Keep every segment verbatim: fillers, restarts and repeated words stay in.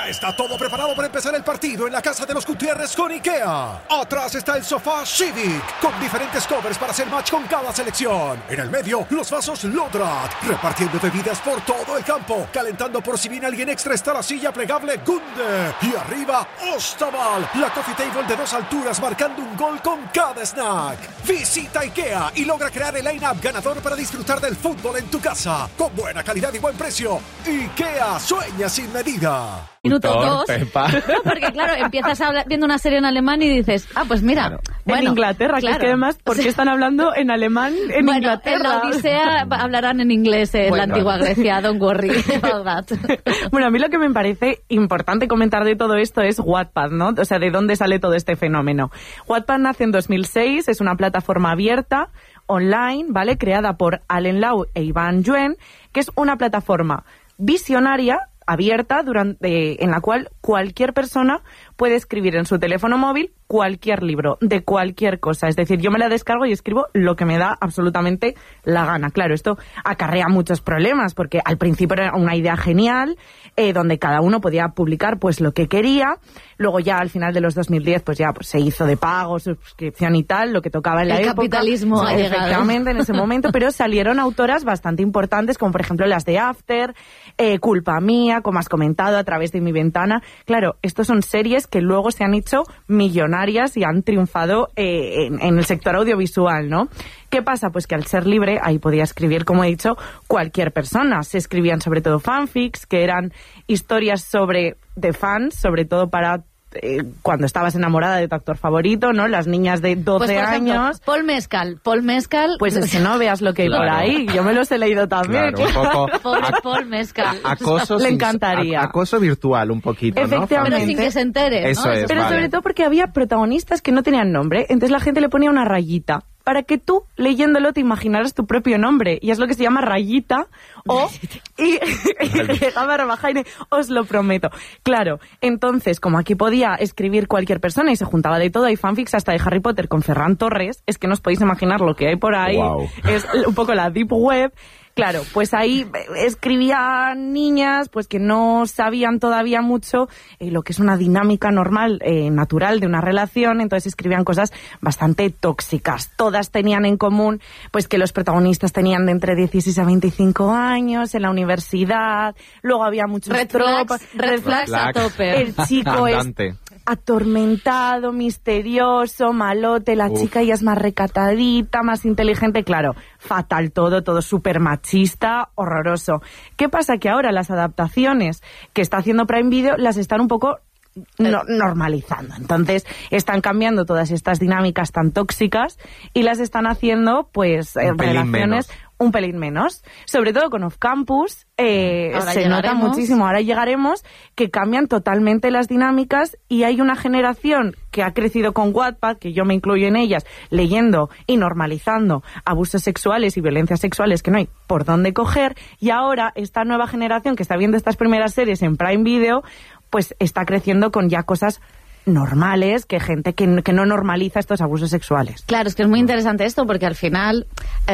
Ya está todo preparado para empezar el partido en la casa de los Gutiérrez con IKEA. Atrás está el sofá Civic, con diferentes covers para hacer match con cada selección. En el medio, los vasos Lodrat, repartiendo bebidas por todo el campo. Calentando por si viene alguien extra está la silla plegable Gunde. Y arriba, Ostaval, la coffee table de dos alturas marcando un gol con cada snack. Visita IKEA y logra crear el line-up ganador para disfrutar del fútbol en tu casa. Con buena calidad y buen precio. IKEA, sueña sin medida. Minuto dos, porque claro, empiezas a hablar, viendo una serie en alemán y dices, ah, pues mira, claro. bueno, en Inglaterra, claro. que es que además, ¿por qué están hablando en alemán en bueno, Inglaterra? en la Odisea hablarán en inglés en bueno. la antigua Grecia, don't worry about that. Bueno, a mí lo que me parece importante comentar de todo esto es Wattpad, ¿no? O sea, ¿de dónde sale todo este fenómeno? Wattpad nace en dos mil seis, es una plataforma abierta, online, ¿vale? Creada por Allen Lau e Ivan Yuen, que es una plataforma visionaria, abierta, durante, en la cual cualquier persona puede escribir en su teléfono móvil cualquier libro, de cualquier cosa. Es decir, yo me la descargo y escribo lo que me da absolutamente la gana. Claro, esto acarrea muchos problemas, porque al principio era una idea genial, eh, donde cada uno podía publicar pues lo que quería. Luego ya al final de los dos mil diez pues ya pues, se hizo de pago, suscripción y tal, lo que tocaba en la El época. capitalismo Sí, ha llegado. efectivamente, en ese momento, pero salieron autoras bastante importantes, como por ejemplo las de After, eh, Culpa Mía, como has comentado, A través de mi ventana. Claro, estos son series que luego se han hecho millonarias y han triunfado eh, en, en el sector audiovisual, ¿no? ¿Qué pasa? Pues que al ser libre, ahí podía escribir, como he dicho, cualquier persona. Se escribían sobre todo fanfics, que eran historias sobre de fans, sobre todo para eh, cuando estabas enamorada de tu actor favorito, ¿no? Las niñas de doce Pues, por ejemplo, años. Paul Mescal, Paul Mescal. Pues es que no veas lo que hay Claro. por ahí. Yo me los he leído también. Claro, un poco Pobre ac- Paul Mescal. acoso, Le sin- encantaría. a- acoso virtual un poquito, ¿no? Efectivamente. Pero sin que se entere, Eso ¿no? es, Pero vale. sobre todo porque había protagonistas que no tenían nombre, entonces la gente le ponía una rayita para que tú, leyéndolo, te imaginaras tu propio nombre. Y es lo que se llama rayita o... y llegaba Rabajaine, os lo prometo. Claro, entonces, como aquí podía escribir cualquier persona y se juntaba de todo, hay fanfics hasta de Harry Potter con Ferran Torres, es que no os podéis imaginar lo que hay por ahí. Wow. Es un poco la deep web. Claro, pues ahí escribían niñas pues que no sabían todavía mucho eh, lo que es una dinámica normal, eh, natural de una relación, entonces escribían cosas bastante tóxicas. Todas tenían en común pues que los protagonistas tenían de entre dieciséis a veinticinco años en la universidad, luego había muchos Red tropas, flags, red flags a flags. tope. el chico es Andante. atormentado, misterioso, malote, la Uf. chica ya es más recatadita, más inteligente, claro, fatal todo, todo súper machista, horroroso. ¿Qué pasa? Que ahora las adaptaciones que está haciendo Prime Video las están un poco no, normalizando. Entonces están cambiando todas estas dinámicas tan tóxicas y las están haciendo pues eh, Un pelín relaciones menos. un pelín menos, sobre todo con Off Campus, eh, Ahora se nota llegaremos. muchísimo. Ahora llegaremos que cambian totalmente las dinámicas y hay una generación que ha crecido con Wattpad, que yo me incluyo en ellas, leyendo y normalizando abusos sexuales y violencias sexuales que no hay por dónde coger, y ahora esta nueva generación que está viendo estas primeras series en Prime Video, pues está creciendo con ya cosas normales, que gente que, que no normaliza estos abusos sexuales. Claro, es que es muy interesante esto porque al final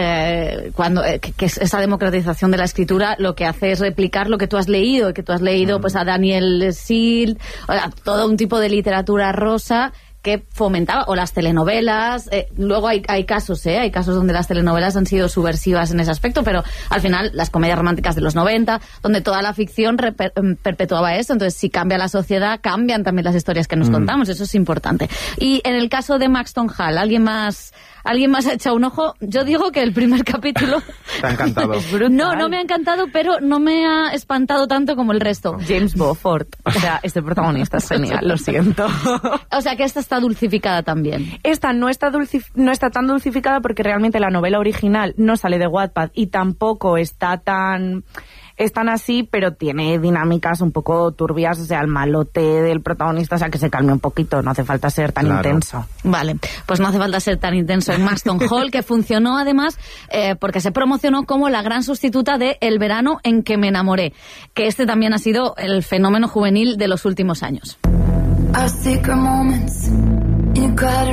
eh, cuando eh, que, que esa democratización de la escritura lo que hace es replicar lo que tú has leído, que tú has leído mm. pues a Daniel Sild, o sea, todo un tipo de literatura rosa que fomentaba, o las telenovelas, eh, luego hay, hay casos, ¿eh? Hay casos donde las telenovelas han sido subversivas en ese aspecto, pero al final las comedias románticas de los noventa, donde toda la ficción reper, perpetuaba eso, entonces si cambia la sociedad, cambian también las historias que nos mm. contamos, eso es importante. Y en el caso de Maxton Hall, ¿alguien más alguien más ha echado un ojo? Yo digo que el primer capítulo... Te ha encantado. No, no me ha encantado, pero no me ha espantado tanto como el resto. James Beaufort, o sea, este protagonista es genial, lo siento. O sea, que esta está dulcificada también. Esta no está, dulcif- no está tan dulcificada porque realmente la novela original no sale de Wattpad y tampoco está tan... están así, pero tiene dinámicas un poco turbias, o sea, el malote del protagonista, o sea, que se calme un poquito, no hace falta ser tan claro. intenso. Vale, pues no hace falta ser tan intenso en Maxton Hall, que funcionó además eh, porque se promocionó como la gran sustituta de El verano en que me enamoré, que este también ha sido el fenómeno juvenil de los últimos años. Our secret moments in a crowded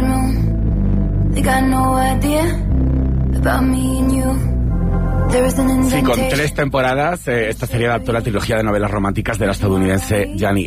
room. They got no idea about me and you. Sí, con tres temporadas, eh, esta serie adaptó la trilogía de novelas románticas de la estadounidense Janie